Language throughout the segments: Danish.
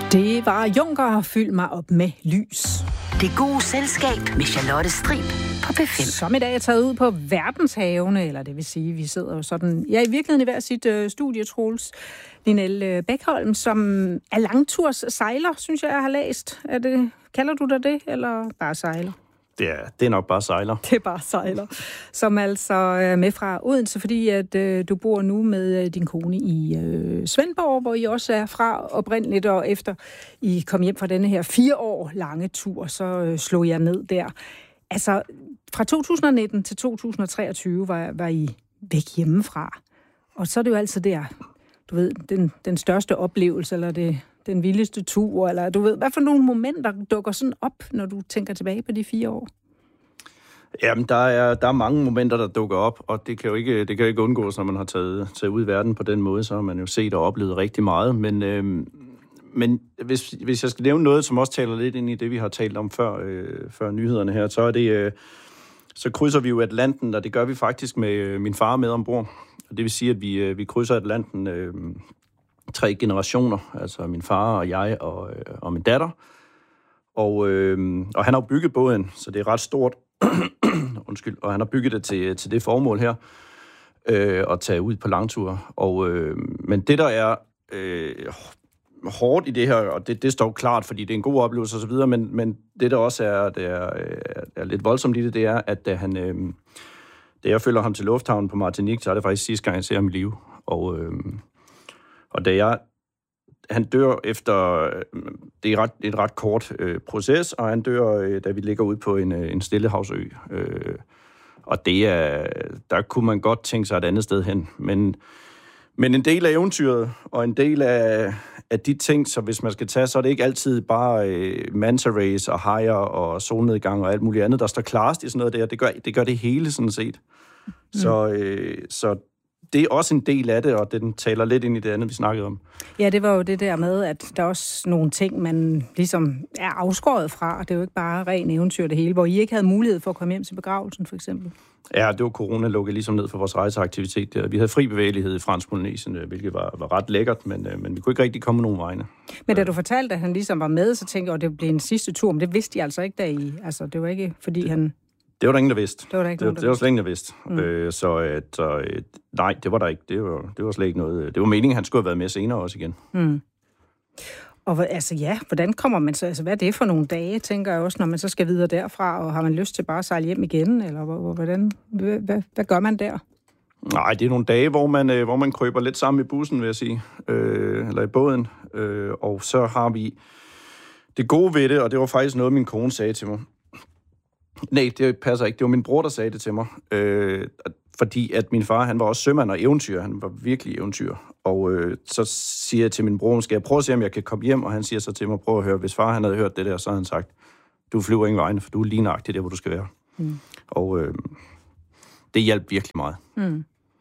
Det var Juncker, fyld mig op med lys. Det gode selskab med Charlotte Strib på P5. Som i dag er taget ud på verdenshavene, eller det vil sige, vi sidder jo sådan, i virkeligheden i hver sit studie, Troels Linell Bækholm, som er langturs sejler, synes jeg har læst. Kalder du det, eller bare sejler? Det er nok bare sejler. Det er bare sejler. Som altså er med fra Odense, fordi at du bor nu med din kone i Svendborg, hvor I også er fra oprindeligt, og efter I kom hjem fra denne her 4 år lange tur, så slog jeg ned der. Altså, fra 2019 til 2023 var I væk hjemmefra. Og så er det jo altid der, du ved, den største oplevelse, eller den vildeste tur, eller du ved, hvad for nogle momenter dukker sådan op, når du tænker tilbage på de 4 år? Jamen, der er mange momenter, der dukker op, og det kan jo ikke undgås, når man har taget ud i verden på den måde, så har man jo set og oplevet rigtig meget. Men hvis jeg skal nævne noget, som også taler lidt ind i det, vi har talt om før nyhederne her, så er det, så krydser vi jo Atlanten, og det gør vi faktisk med min far med ombord. Og det vil sige, at vi krydser Atlanten 3 generationer, altså min far og jeg og min datter. Og han har jo bygget båden, så det er ret stort. Undskyld. Og han har bygget det til det formål her, at tage ud på langture. Men det, der er hårdt i det her, og det står klart, fordi det er en god oplevelse og så videre, men det, der også er lidt voldsomt i det, det er, at da jeg følger ham til lufthavnen på Martinique, så er det faktisk sidste gang, jeg ser ham i live. Og han dør efter, det er et ret kort proces, og han dør, da vi ligger ude på en stillehavsø. Og der kunne man godt tænke sig et andet sted hen. Men en del af eventyret, og en del af de ting, så hvis man skal tage, så er det ikke altid bare manta rays og hajer og solnedgang og alt muligt andet, der står klarest i sådan noget der. Det gør det hele sådan set. Så det er også en del af det, og den taler lidt ind i det andet, vi snakkede om. Ja, det var jo det der med, at der er også nogle ting, man ligesom er afskåret fra. Det er jo ikke bare ren eventyr det hele, hvor I ikke havde mulighed for at komme hjem til begravelsen, for eksempel. Ja, det var corona lukket ligesom ned for vores rejseaktivitet der. Vi havde fri bevægelighed i Fransk Polynesien, hvilket var ret lækkert, men vi kunne ikke rigtig komme nogen vegne. Men da du fortalte, at han ligesom var med, så tænkte jeg, at det blev en sidste tur, men det vidste de altså ikke, da I... Altså, det var ikke, fordi han... Det var der ingen, der vidste. Det var slet ingen, der vidste. Nej, det var der ikke. Det var slet ikke noget. Det var meningen, han skulle have været med senere også igen. Mm. Og hvordan kommer man så? Altså, hvad er det for nogle dage, tænker jeg også, når man så skal videre derfra, og har man lyst til bare at sejle hjem igen, eller hvad gør man der? Nej, det er nogle dage, hvor man kryber lidt sammen i bussen, vil jeg sige, eller i båden, og så har vi det gode ved det, og det var faktisk noget, min kone sagde til mig. Nej, det passer ikke. Det var min bror, der sagde det til mig. Fordi at min far, han var også sømand og eventyr. Han var virkelig eventyr. Og så siger jeg til min bror, skal jeg prøve at se, om jeg kan komme hjem? Og han siger så til mig, prøv at høre, hvis far han havde hørt det der, så havde han sagt, du flyver ingen vegne, for du er lige nøjagtigt der, hvor du skal være. Mm. Og det hjalp virkelig meget. Mm.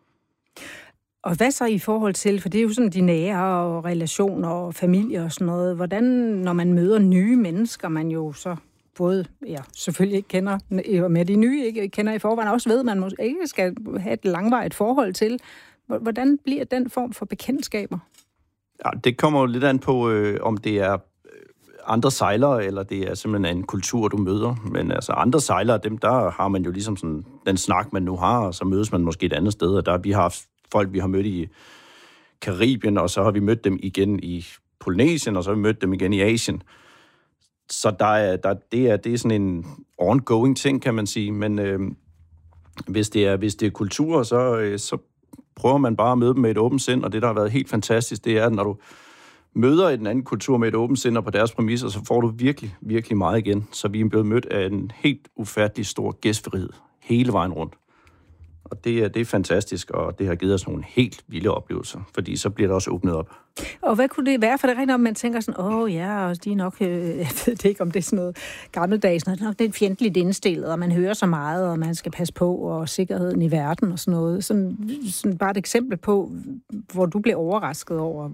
Og hvad så i forhold til, for det er jo sådan de nære og relationer og familie og sådan noget. Hvordan, når man møder nye mennesker, man jo så... både, selvfølgelig ikke kender, med de nye ikke kender i forvejen, også ved, man måske ikke skal have et langvarigt forhold til. Hvordan bliver den form for bekendtskaber? Ja, det kommer jo lidt an på, om det er andre sejlere, eller det er simpelthen en kultur, du møder. Men altså andre sejlere, dem der har man jo ligesom sådan den snak, man nu har, og så mødes man måske et andet sted. Og der vi har haft folk, vi har mødt i Karibien, og så har vi mødt dem igen i Polynesien, og så har vi mødt dem igen i Asien. Så det er sådan en ongoing ting, kan man sige. Men hvis det er kultur, så prøver man bare at møde dem med et åbent sind. Og det, der har været helt fantastisk, det er, at når du møder en anden kultur med et åbent sind og på deres præmisser, så får du virkelig, virkelig meget igen. Så vi er blevet mødt af en helt ufattelig stor gæstfrihed hele vejen rundt. Og det er fantastisk, og det har givet os nogle helt vilde oplevelser, fordi så bliver det også åbnet op. Og hvad kunne det være? For det er rigtigt, om man tænker sådan, og de er nok, jeg ved ikke, om det er sådan noget gammeldags, nok det er fjendtligt indstillet, og man hører så meget, og man skal passe på, og sikkerheden i verden og sådan noget. Sådan bare et eksempel på, hvor du blev overrasket over,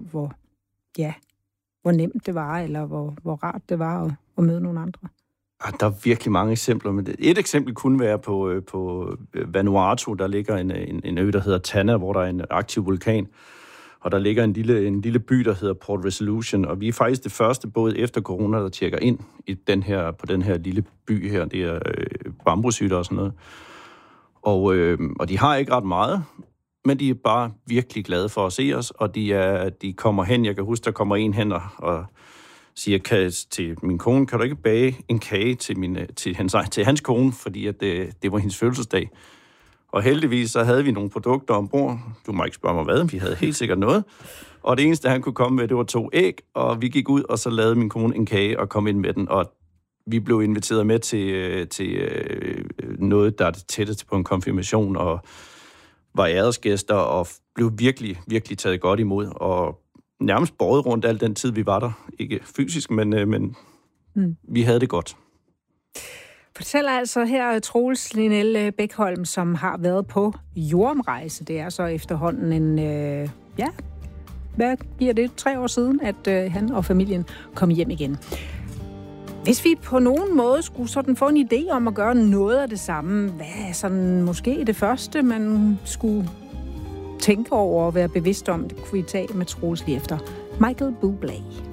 hvor nemt det var, eller hvor rart det var at møde nogle andre. Der er virkelig mange eksempler. Men et eksempel kunne være på Vanuatu, der ligger en ø, der hedder Tanna, hvor der er en aktiv vulkan. Og der ligger en lille by, der hedder Port Resolution, og vi er faktisk det første både efter corona, der tjekker ind på den her lille by her. Det er bambushytter og sådan noget. Og de har ikke ret meget, men de er bare virkelig glade for at se os, og de kommer hen. Jeg kan huske, der kommer en hen og siger til min kone, kan du ikke bage en kage til hans kone, fordi at det var hendes fødselsdag. Og heldigvis så havde vi nogle produkter ombord. Du må ikke spørge mig hvad, vi havde helt sikkert noget. Og det eneste, han kunne komme med, det var 2 æg, og vi gik ud, og så lavede min kone en kage og kom ind med den. Og vi blev inviteret med til noget, der er det tætteste på en konfirmation, og var æresgæster, og blev virkelig, virkelig taget godt imod, og nærmest båret rundt al den tid, vi var der. Ikke fysisk, men vi havde det godt. Fortæller altså her Troels Linell Bækholm, som har været på jordomrejse. Det er så efterhånden hvad giver det? 3 år siden, at han og familien kom hjem igen. Hvis vi på nogen måde skulle sådan få en idé om at gøre noget af det samme, hvad er sådan måske det første, man skulle tænke over og være bevidst om, det kunne vi tage med Troels lige efter. Michael Bublé.